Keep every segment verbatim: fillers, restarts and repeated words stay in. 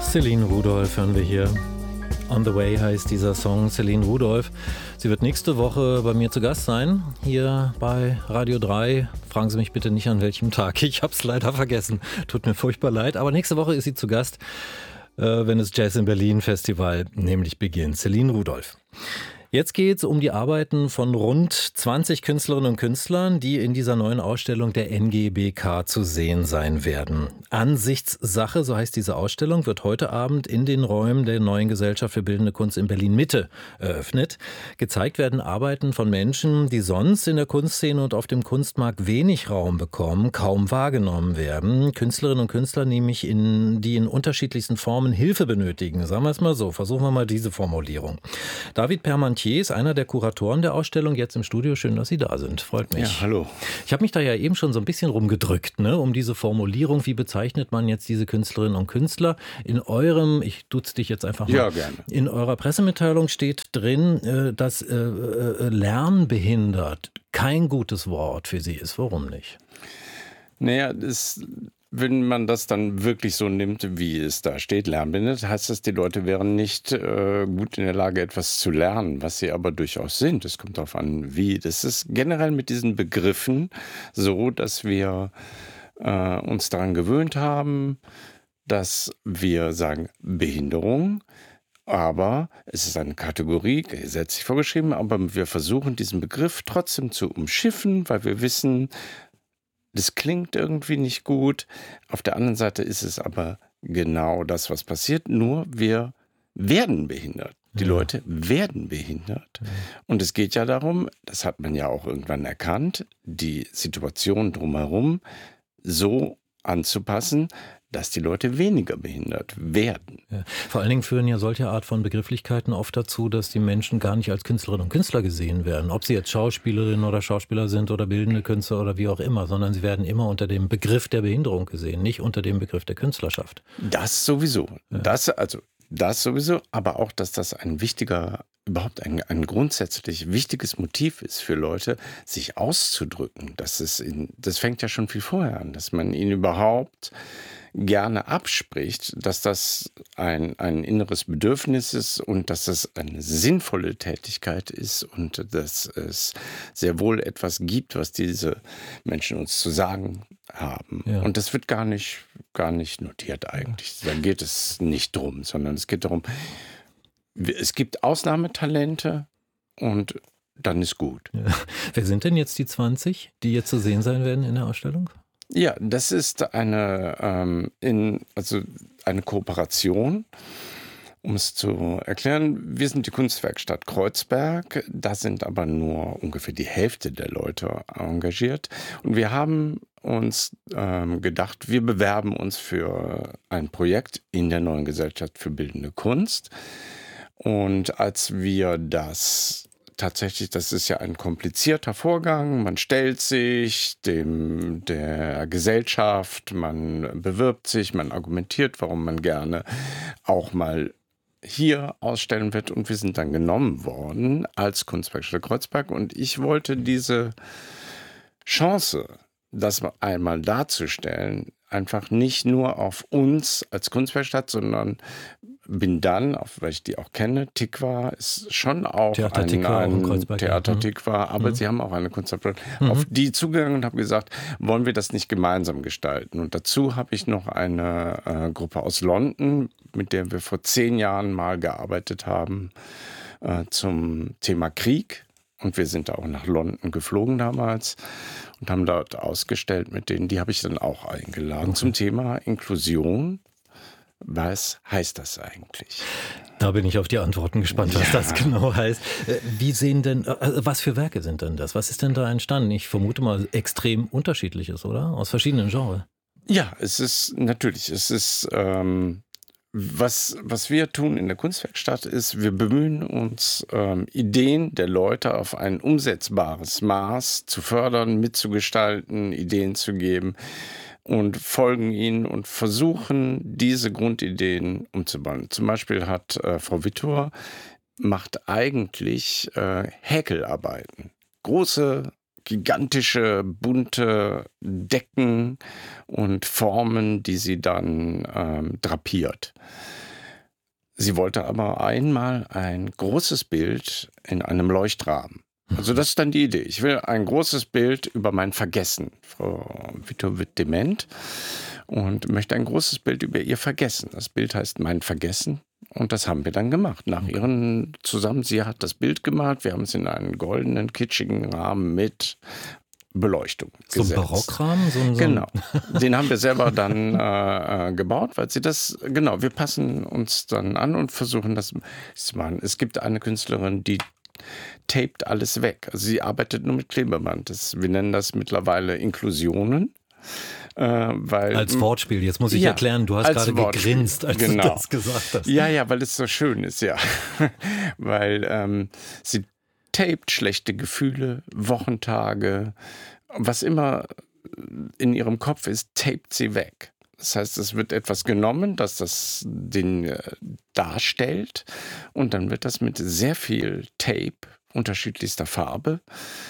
Céline Rudolph hören wir hier. On the Way heißt dieser Song. Céline Rudolph. Sie wird nächste Woche bei mir zu Gast sein, hier bei Radio drei. Fragen Sie mich bitte nicht an welchem Tag. Ich habe es leider vergessen. Tut mir furchtbar leid. Aber nächste Woche ist sie zu Gast, äh, wenn das Jazz in Berlin Festival nämlich beginnt. Céline Rudolph. Jetzt geht es um die Arbeiten von rund zwanzig Künstlerinnen und Künstlern, die in dieser neuen Ausstellung der N G B K zu sehen sein werden. Ansichtssache, so heißt diese Ausstellung, wird heute Abend in den Räumen der Neuen Gesellschaft für Bildende Kunst in Berlin-Mitte eröffnet. Gezeigt werden Arbeiten von Menschen, die sonst in der Kunstszene und auf dem Kunstmarkt wenig Raum bekommen, kaum wahrgenommen werden. Künstlerinnen und Künstler nämlich, in, die in unterschiedlichsten Formen Hilfe benötigen. Sagen wir es mal so, versuchen wir mal diese Formulierung. David Permantier ist einer der Kuratoren der Ausstellung, jetzt im Studio. Schön, dass Sie da sind. Freut mich. Ja, hallo. Ich habe mich da ja eben schon so ein bisschen rumgedrückt, ne, um diese Formulierung. Wie bezeichnet man jetzt diese Künstlerinnen und Künstler? In eurem, ich duze dich jetzt einfach mal. Ja, gerne. In eurer Pressemitteilung steht drin, dass äh, äh, lernbehindert kein gutes Wort für Sie ist. Warum nicht? Naja, das... Wenn man das dann wirklich so nimmt, wie es da steht, lernbehindert, heißt das, die Leute wären nicht äh, gut in der Lage, etwas zu lernen, was sie aber durchaus sind. Es kommt darauf an, wie. Das ist generell mit diesen Begriffen so, dass wir äh, uns daran gewöhnt haben, dass wir sagen Behinderung, aber es ist eine Kategorie, gesetzlich vorgeschrieben, aber wir versuchen diesen Begriff trotzdem zu umschiffen, weil wir wissen, das klingt irgendwie nicht gut. Auf der anderen Seite ist es aber genau das, was passiert. Nur wir werden behindert. Die ja. Leute werden behindert. Ja. Und es geht ja darum, das hat man ja auch irgendwann erkannt, die Situation drumherum so anzupassen, dass die Leute weniger behindert werden. Ja. Vor allen Dingen führen ja solche Art von Begrifflichkeiten oft dazu, dass die Menschen gar nicht als Künstlerinnen und Künstler gesehen werden. Ob sie jetzt Schauspielerinnen oder Schauspieler sind oder bildende Künstler oder wie auch immer, sondern sie werden immer unter dem Begriff der Behinderung gesehen, nicht unter dem Begriff der Künstlerschaft. Das sowieso. Ja. Das, also, das sowieso, aber auch, dass das ein wichtiger, überhaupt ein, ein grundsätzlich wichtiges Motiv ist für Leute, sich auszudrücken. Das, ist in, das fängt ja schon viel vorher an, dass man ihnen überhaupt gerne abspricht, dass das ein, ein inneres Bedürfnis ist und dass das eine sinnvolle Tätigkeit ist und dass es sehr wohl etwas gibt, was diese Menschen uns zu sagen haben. Ja. Und das wird gar nicht, gar nicht notiert eigentlich. Da geht es nicht drum, sondern es geht darum, es gibt Ausnahmetalente und dann ist gut. Ja. Wer sind denn jetzt die zwanzig, die jetzt zu sehen sein werden in der Ausstellung? Ja, das ist eine, ähm, in, also eine Kooperation, um es zu erklären. Wir sind die Kunstwerkstatt Kreuzberg, da sind aber nur ungefähr die Hälfte der Leute engagiert. Und wir haben uns ähm, gedacht, wir bewerben uns für ein Projekt in der Neuen Gesellschaft für Bildende Kunst. Und als wir das tatsächlich, das ist ja ein komplizierter Vorgang. Man stellt sich dem der Gesellschaft, man bewirbt sich, man argumentiert, warum man gerne auch mal hier ausstellen wird. Und wir sind dann genommen worden als Kunstwerkstatt Kreuzberg. Und ich wollte diese Chance, das einmal darzustellen, einfach nicht nur auf uns als Kunstwerkstatt, sondern bin dann, weil ich die auch kenne, Tikva ist schon auch Theater ein, Tikva, ein auch Theater ja. Tikva, aber mhm. sie haben auch eine Kunstabteilung, mhm. auf die zugegangen und habe gesagt, wollen wir das nicht gemeinsam gestalten? Und dazu habe ich noch eine äh, Gruppe aus London, mit der wir vor zehn Jahren mal gearbeitet haben äh, zum Thema Krieg. Und wir sind da auch nach London geflogen damals und haben dort ausgestellt mit denen. Die habe ich dann auch eingeladen okay. zum Thema Inklusion. Was heißt das eigentlich? Da bin ich auf die Antworten gespannt, was ja. das genau heißt. Wie sehen denn, was für Werke sind denn das? Was ist denn da entstanden? Ich vermute mal extrem unterschiedliches, oder? Aus verschiedenen Genres. Ja, es ist natürlich, es ist, ähm, was, was wir tun in der Kunstwerkstatt ist, wir bemühen uns, ähm, Ideen der Leute auf ein umsetzbares Maß zu fördern, mitzugestalten, Ideen zu geben. Und folgen ihnen und versuchen, diese Grundideen umzubauen. Zum Beispiel hat äh, Frau Vittor macht eigentlich äh, Häkelarbeiten. Große gigantische, bunte Decken und Formen, die sie dann ähm, drapiert. Sie wollte aber einmal ein großes Bild in einem Leuchtrahmen. Also das ist dann die Idee. Ich will ein großes Bild über mein Vergessen. Frau Vittor wird dement und möchte ein großes Bild über ihr Vergessen. Das Bild heißt Mein Vergessen. Und das haben wir dann gemacht. Nach ihren zusammen, sie hat das Bild gemalt, wir haben es in einen goldenen, kitschigen Rahmen mit Beleuchtung so gesetzt. So ein Barockrahmen? So ein, so genau. Den haben wir selber dann äh, gebaut, weil sie das, genau, wir passen uns dann an und versuchen das zu machen. Es gibt eine Künstlerin, die tapet alles weg. Also sie arbeitet nur mit Klebeband. Das, wir nennen das mittlerweile Inklusionen. Äh, weil, als Wortspiel, jetzt muss ich ja, erklären, du hast gerade Wortspiel. gegrinst, als genau. du das gesagt hast. Ja, ja, weil es so schön ist, ja. weil ähm, sie tapet schlechte Gefühle, Wochentage, was immer in ihrem Kopf ist, tapet sie weg. Das heißt, es wird etwas genommen, das das den äh, darstellt und dann wird das mit sehr viel Tape unterschiedlichster Farbe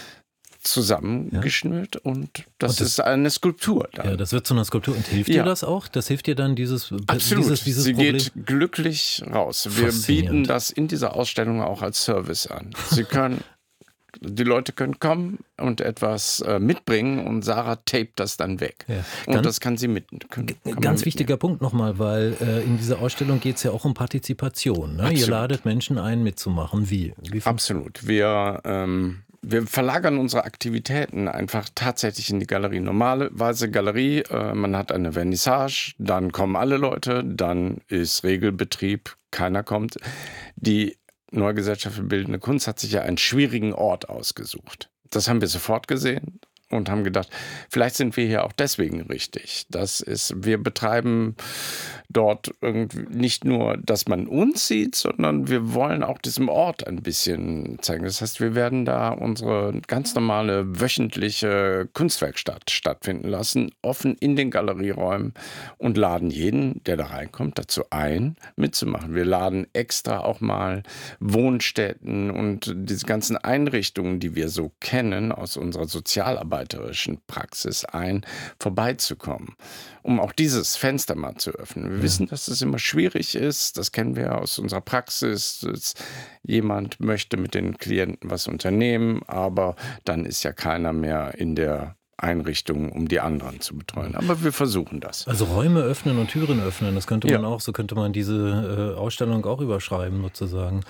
zusammengeschnürt ja. und das, und das ist eine Skulptur. Dann. Ja, das wird zu einer Skulptur. Und hilft ja. dir das auch? Das hilft dir dann dieses, Absolut. dieses, dieses Sie Problem? geht glücklich raus. Wir bieten das in dieser Ausstellung auch als Service an. Sie können, die Leute können kommen und etwas äh, mitbringen und Sarah tapet das dann weg. Ja. Und ganz, das kann sie mit. Können, kann ganz wichtiger Punkt nochmal, weil äh, in dieser Ausstellung geht es ja auch um Partizipation. Ne? Ihr ladet Menschen ein, mitzumachen. Wie? Wie Absolut. Wir ähm, Wir verlagern unsere Aktivitäten einfach tatsächlich in die Galerie. Normalerweise Galerie, äh, man hat eine Vernissage, dann kommen alle Leute, dann ist Regelbetrieb, keiner kommt. Die Neue Gesellschaft für Bildende Kunst hat sich ja einen schwierigen Ort ausgesucht. Das haben wir sofort gesehen und haben gedacht, vielleicht sind wir hier auch deswegen richtig. Das ist, wir betreiben dort irgendwie nicht nur, dass man uns sieht, sondern wir wollen auch diesem Ort ein bisschen zeigen. Das heißt, wir werden da unsere ganz normale wöchentliche Kunstwerkstatt stattfinden lassen, offen in den Galerieräumen und laden jeden, der da reinkommt, dazu ein, mitzumachen. Wir laden extra auch mal Wohnstätten und diese ganzen Einrichtungen, die wir so kennen aus unserer sozialarbeiterischen Praxis ein, vorbeizukommen, um auch dieses Fenster mal zu öffnen. Wir ja. wissen, dass es immer schwierig ist, das kennen wir aus unserer Praxis. Jemand möchte mit den Klienten was unternehmen, aber dann ist ja keiner mehr in der Einrichtungen, um die anderen zu betreuen. Aber wir versuchen das. Also Räume öffnen und Türen öffnen, das könnte man ja. auch, so könnte man diese äh, Ausstellung auch überschreiben sozusagen.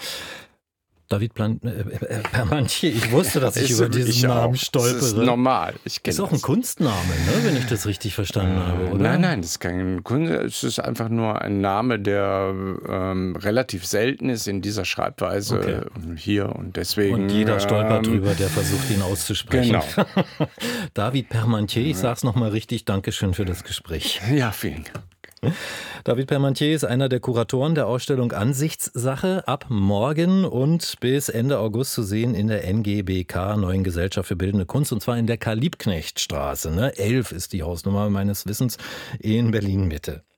David Plan- äh, Parmentier, ich wusste, dass ich ist, über diesen ich Namen auch. stolpere. Das ist normal. Ich ist auch das. ein Kunstname, ne? Wenn ich das richtig verstanden äh, habe, oder? Nein, nein, das ist kein Kunst. Es ist einfach nur ein Name, der ähm, relativ selten ist in dieser Schreibweise okay. hier und deswegen. Und jeder stolpert ähm, drüber, der versucht, ihn auszusprechen. Genau. David Parmentier, ich sag's nochmal richtig, Dankeschön für das Gespräch. Ja, vielen Dank. David Parmentier ist einer der Kuratoren der Ausstellung Ansichtssache, ab morgen und bis Ende August zu sehen in der N G B K, Neuen Gesellschaft für Bildende Kunst, und zwar in der Karl-Liebknecht-Straße. Ne? elf ist die Hausnummer meines Wissens in Berlin-Mitte.